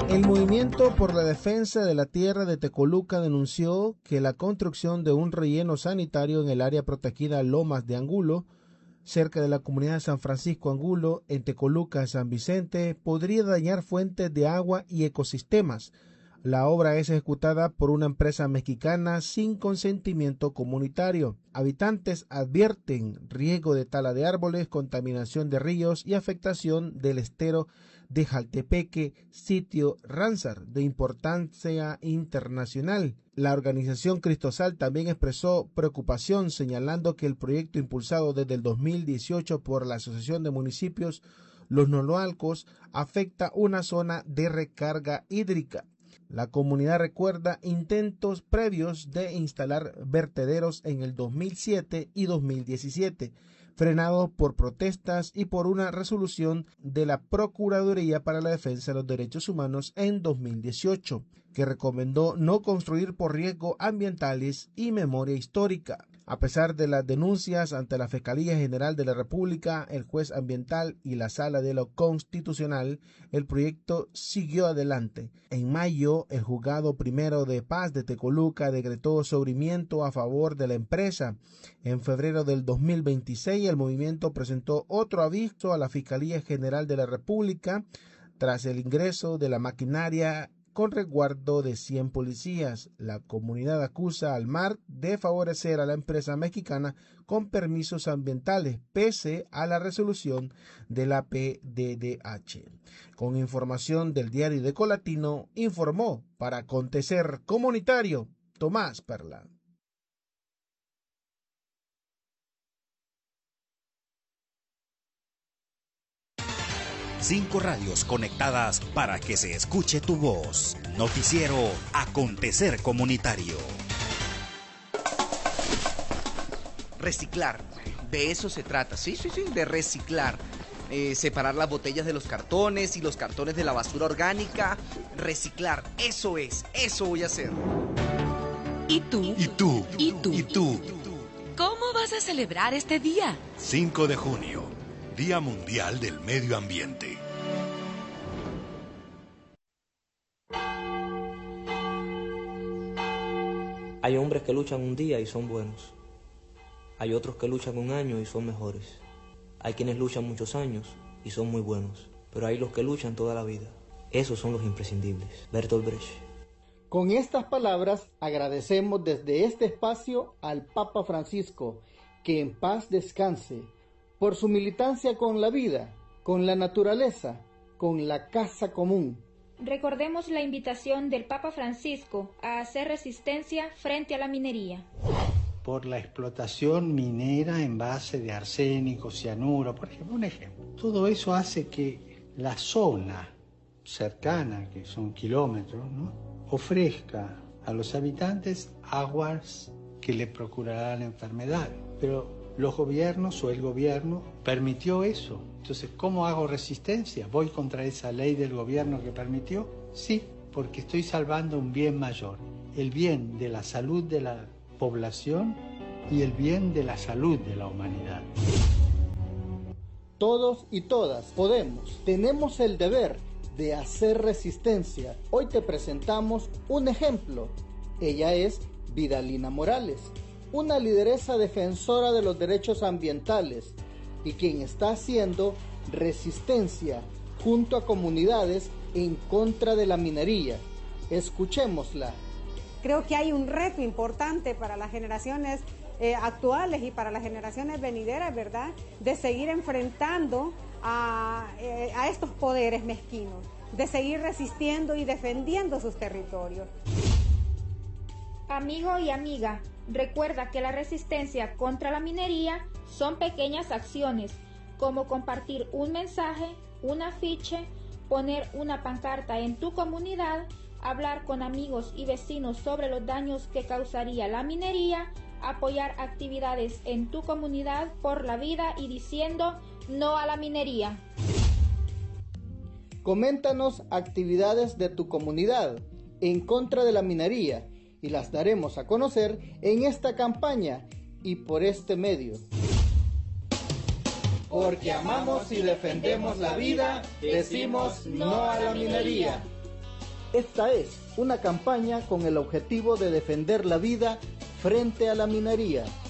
El Movimiento por la Defensa de la Tierra de Tecoluca denunció que la construcción de un relleno sanitario en el área protegida Lomas de Angulo, cerca de la comunidad de San Francisco Angulo, en Tecoluca, San Vicente, podría dañar fuentes de agua y ecosistemas. La obra es ejecutada por una empresa mexicana sin consentimiento comunitario. Habitantes advierten riesgo de tala de árboles, contaminación de ríos y afectación del estero de Jaltepeque, sitio Ramsar de importancia internacional. La organización Cristosal también expresó preocupación, señalando que el proyecto impulsado desde el 2018 por la Asociación de Municipios Los Noloalcos afecta una zona de recarga hídrica. La comunidad recuerda intentos previos de instalar vertederos en el 2007 y 2017, frenados por protestas y por una resolución de la Procuraduría para la Defensa de los Derechos Humanos en 2018, que recomendó no construir por riesgos ambientales y memoria histórica. A pesar de las denuncias ante la Fiscalía General de la República, el juez ambiental y la Sala de lo Constitucional, el proyecto siguió adelante. En mayo, el Juzgado Primero de Paz de Tecoluca decretó sobrimiento a favor de la empresa. En febrero del 2026, el movimiento presentó otro aviso a la Fiscalía General de la República tras el ingreso de la maquinaria con resguardo de 100 policías. La comunidad acusa al MARC de favorecer a la empresa mexicana con permisos ambientales, pese a la resolución de la PDDH. Con información del diario de Colatino, informó para Acontecer Comunitario, Tomás Perla. Cinco radios conectadas para que se escuche tu voz. Noticiero Acontecer Comunitario. Reciclar, de eso se trata, sí, de reciclar. Separar las botellas de los cartones y los cartones de la basura orgánica. Reciclar, eso voy a hacer. ¿Y tú? ¿Y tú? ¿Y tú? ¿Y tú? ¿Cómo vas a celebrar este día? 5 de junio, Día Mundial del Medio Ambiente. Hay hombres que luchan un día y son buenos. Hay otros que luchan un año y son mejores. Hay quienes luchan muchos años y son muy buenos. Pero hay los que luchan toda la vida. Esos son los imprescindibles. Bertolt Brecht. Con estas palabras agradecemos desde este espacio al Papa Francisco, que en paz descanse, por su militancia con la vida, con la naturaleza, con la casa común. Recordemos la invitación del Papa Francisco a hacer resistencia frente a la minería. Por la explotación minera en base de arsénico, cianuro, por ejemplo, un ejemplo. Todo eso hace que la zona cercana, que son kilómetros, ¿no?, ofrezca a los habitantes aguas que le procurarán enfermedad. Pero los gobiernos o el gobierno permitió eso. Entonces, ¿cómo hago resistencia? ¿Voy contra esa ley del gobierno que permitió? Sí, porque estoy salvando un bien mayor, el bien de la salud de la población y el bien de la salud de la humanidad. Todos y todas podemos, tenemos el deber de hacer resistencia. Hoy te presentamos un ejemplo. Ella es Vidalina Morales, una lideresa defensora de los derechos ambientales y quien está haciendo resistencia junto a comunidades en contra de la minería. Escuchémosla. Creo que hay un reto importante para las generaciones actuales y para las generaciones venideras, ¿verdad?, de seguir enfrentando a estos poderes mezquinos, de seguir resistiendo y defendiendo sus territorios. Amigo y amiga, recuerda que la resistencia contra la minería son pequeñas acciones, como compartir un mensaje, un afiche, poner una pancarta en tu comunidad, hablar con amigos y vecinos sobre los daños que causaría la minería, apoyar actividades en tu comunidad por la vida y diciendo no a la minería. Coméntanos actividades de tu comunidad en contra de la minería y las daremos a conocer en esta campaña y por este medio. Porque amamos y defendemos la vida, decimos no a la minería. Esta es una campaña con el objetivo de defender la vida frente a la minería.